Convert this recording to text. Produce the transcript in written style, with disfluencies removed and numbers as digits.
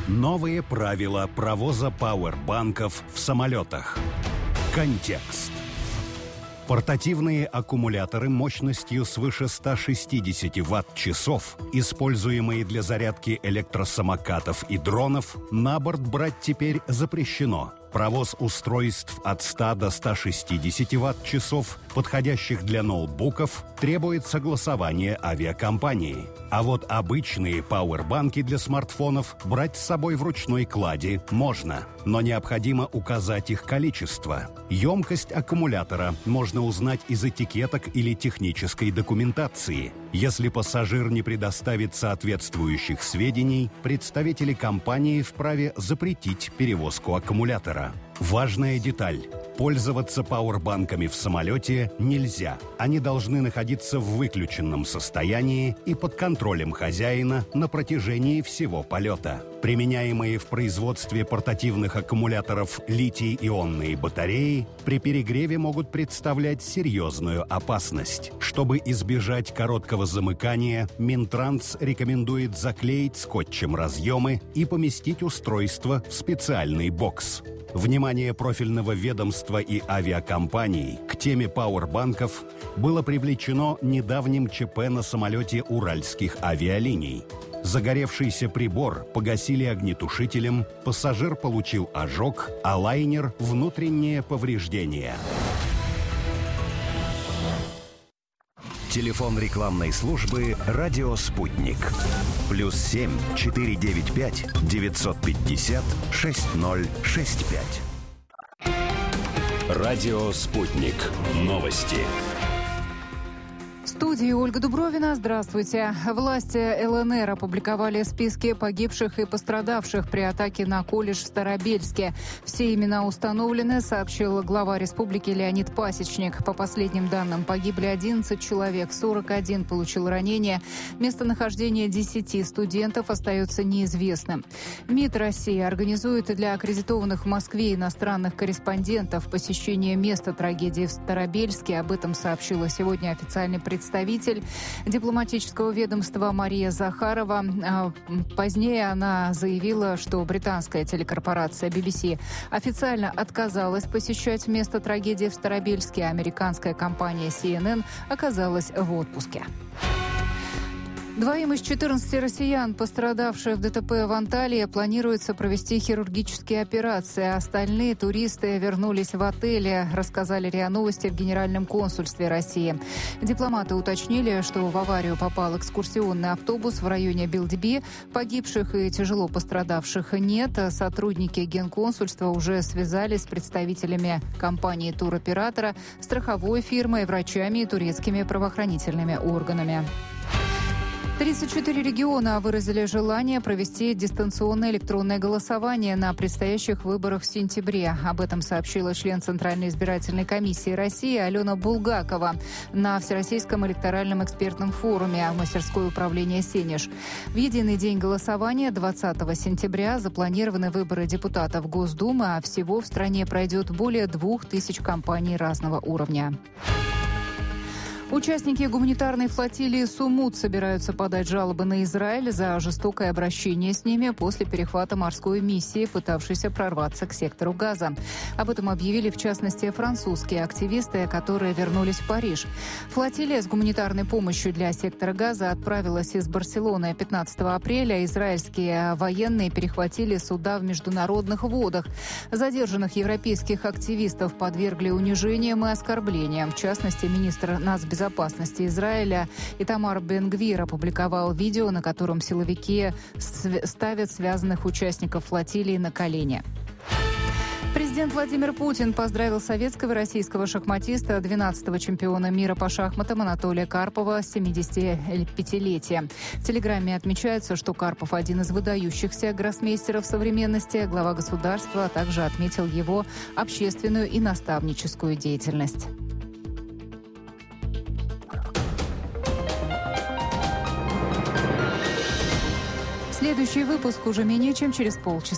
Новые правила провоза пауэрбанков в самолетах. Контекст. Портативные аккумуляторы мощностью свыше 160 ватт-часов, используемые для зарядки электросамокатов и дронов, на борт брать теперь запрещено. Провоз устройств от 100 до 160 ватт-часов, подходящих для ноутбуков, требует согласования авиакомпании. А вот обычные пауэрбанки для смартфонов брать с собой в ручной клади можно, но необходимо указать их количество. Емкость аккумулятора можно узнать из этикеток или технической документации. Если пассажир не предоставит соответствующих сведений, представители компании вправе запретить перевозку аккумулятора. Важная деталь. Пользоваться пауэрбанками в самолете нельзя. Они должны находиться в выключенном состоянии и под контролем хозяина на протяжении всего полета. Применяемые в производстве портативных аккумуляторов литий-ионные батареи при перегреве могут представлять серьезную опасность. Чтобы избежать короткого замыкания, Минтранс рекомендует заклеить скотчем разъемы и поместить устройство в специальный бокс. Внимание профильного ведомства и авиакомпаний к теме пауэрбанков было привлечено недавним ЧП на самолете Уральских авиалиний. Загоревшийся прибор погасили огнетушителем, пассажир получил ожог, а лайнер – внутренние повреждения. Телефон рекламной службы «Радио Спутник». +7 495 950 6065. Радио Спутник. Новости. В студии Ольга Дубровина. Здравствуйте. Власти ЛНР опубликовали списки погибших и пострадавших при атаке на колледж в Старобельске. Все имена установлены, сообщил глава республики Леонид Пасечник. По последним данным, погибли 11 человек, 41 получил ранения. Местонахождение 10 студентов остается неизвестным. МИД России организует для аккредитованных в Москве иностранных корреспондентов посещение места трагедии в Старобельске. Об этом сообщила сегодня официальный представитель дипломатического ведомства Мария Захарова. Позднее она заявила, что британская телекорпорация BBC официально отказалась посещать место трагедии в Старобельске, а американская компания CNN оказалась в отпуске. 2 из 14 россиян, пострадавших в ДТП в Анталии, планируется провести хирургические операции. Остальные туристы вернулись в отели, рассказали РИА Новости в Генеральном консульстве России. Дипломаты уточнили, что в аварию попал экскурсионный автобус в районе Белдеби. Погибших и тяжело пострадавших нет. Сотрудники Генконсульства уже связались с представителями компании туроператора, страховой фирмой, врачами и турецкими правоохранительными органами. 34 региона выразили желание провести дистанционное электронное голосование на предстоящих выборах в сентябре. Об этом сообщила член Центральной избирательной комиссии России Алена Булгакова на Всероссийском электоральном экспертном форуме в мастерской управления «Сенеж». В единый день голосования 20 сентября запланированы выборы депутатов Госдумы, а всего в стране пройдет более 2000 кампаний разного уровня. Участники гуманитарной флотилии «Сумут» собираются подать жалобы на Израиль за жестокое обращение с ними после перехвата морской миссии, пытавшейся прорваться к сектору Газа. Об этом объявили, в частности, французские активисты, которые вернулись в Париж. Флотилия с гуманитарной помощью для сектора Газа отправилась из Барселоны 15 апреля. Израильские военные перехватили суда в международных водах. Задержанных европейских активистов подвергли унижениям и оскорблениям. В частности, министр нацбезопасности Израиля Итамар Бен-Гвир опубликовал видео, на котором силовики ставят связанных участников флотилии на колени. Президент Владимир Путин поздравил советского и российского шахматиста, 12-го чемпиона мира по шахматам Анатолия Карпова с 75-летием. В телеграмме отмечается, что Карпов один из выдающихся гроссмейстеров современности. Глава государства также отметил его общественную и наставническую деятельность. Следующий выпуск уже менее чем через полчаса.